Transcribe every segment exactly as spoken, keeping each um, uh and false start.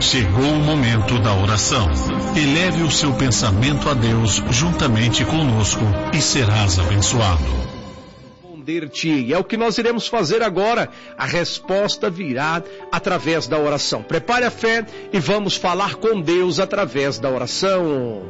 chegou o momento da oração. Eleve o seu pensamento a Deus juntamente conosco e serás abençoado. Responder-te, é o que nós iremos fazer agora. A resposta virá através da oração. Prepare a fé e vamos falar com Deus através da oração.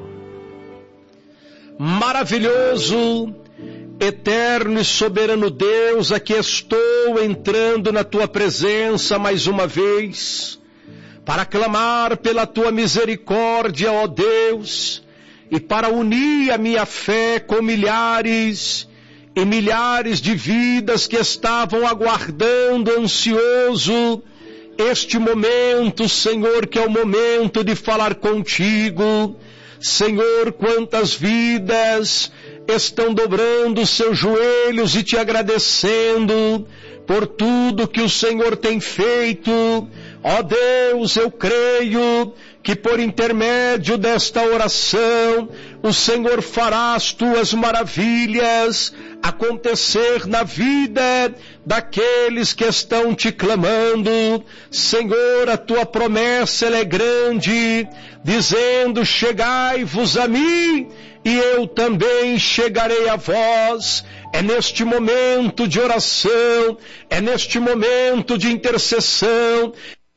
Maravilhoso, eterno e soberano Deus, aqui estou entrando na tua presença mais uma vez, para clamar pela tua misericórdia, ó Deus, e para unir a minha fé com milhares e milhares de vidas que estavam aguardando ansioso este momento, Senhor, que é o momento de falar contigo. Senhor, quantas vidas estão dobrando os seus joelhos e te agradecendo por tudo que o Senhor tem feito. Ó Deus, eu creio que por intermédio desta oração, o Senhor fará as tuas maravilhas acontecer na vida daqueles que estão te clamando. Senhor, a tua promessa ela é grande, dizendo: chegai-vos a mim e eu também chegarei a vós. É neste momento de oração, é neste momento de intercessão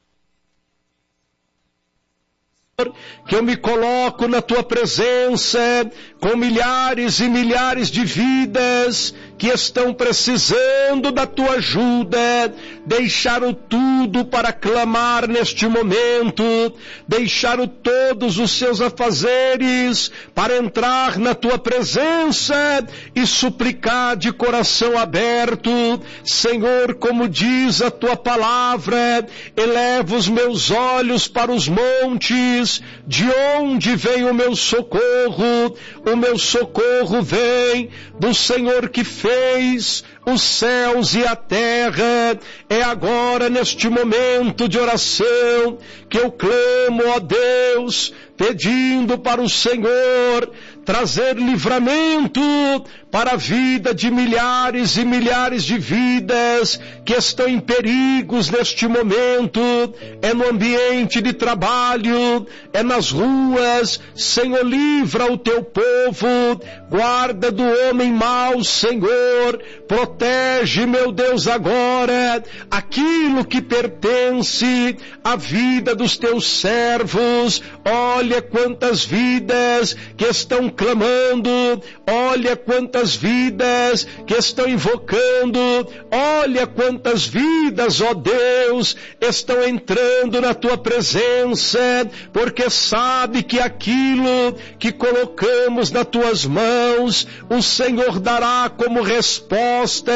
que eu me coloco na tua presença com milhares e milhares de vidas que estão precisando da tua ajuda. Deixaram tudo para clamar neste momento, deixaram todos os seus afazeres para entrar na tua presença e suplicar de coração aberto. Senhor, como diz a tua palavra, eleva os meus olhos para os montes, de onde vem o meu socorro? O meu socorro vem do Senhor que fez os céus e a terra. É agora, neste momento de oração, que eu clamo, ó Deus, pedindo para o Senhor trazer livramento para a vida de milhares e milhares de vidas que estão em perigos neste momento. É no ambiente de trabalho, é nas ruas. Senhor, livra o teu povo, guarda do homem mau, Senhor, protege, meu Deus, agora aquilo que pertence à vida dos teus servos. Olha quantas vidas que estão clamando, olha quantas vidas que estão invocando, olha quantas vidas, ó Deus, estão entrando na tua presença, porque sabe que aquilo que colocamos nas tuas mãos, o Senhor dará como resposta.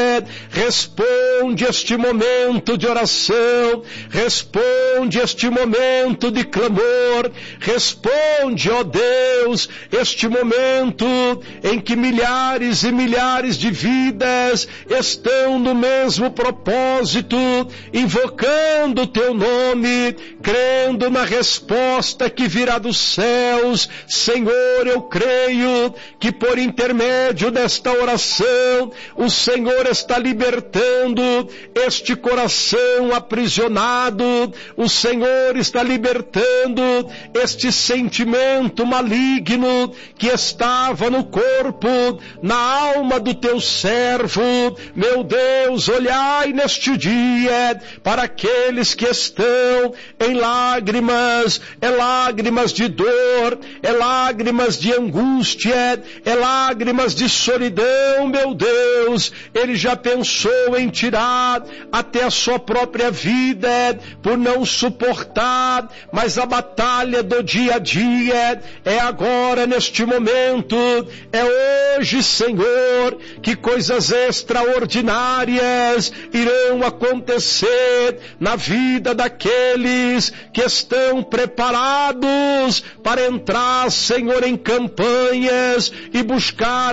Responde este momento de oração, responde este momento de clamor, responde, ó Deus, este momento em que milhares e milhares de vidas estão no mesmo propósito, invocando o teu nome, crendo na resposta que virá dos céus. Senhor, eu creio que por intermédio desta oração, o Senhor está libertando este coração aprisionado, o Senhor está libertando este sentimento maligno que estava no corpo, na alma do teu servo. Meu Deus, olhai neste dia para aqueles que estão em lágrimas, é lágrimas de dor, é lágrimas de angústia, é lágrimas de solidão. Meu Deus, ele já pensou em tirar até a sua própria vida por não suportar, mas a batalha do dia a dia é agora, neste momento, é hoje, Senhor, que coisas extraordinárias irão acontecer na vida daqueles que estão preparados para entrar, Senhor, em campanhas e buscar